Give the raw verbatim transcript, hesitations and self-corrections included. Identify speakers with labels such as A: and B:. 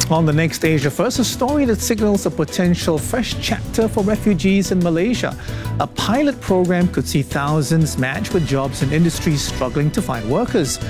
A: On the next Asia First, a story that signals a potential fresh chapter for refugees in Malaysia. A pilot program could see thousands matched with jobs in industries struggling to find workers.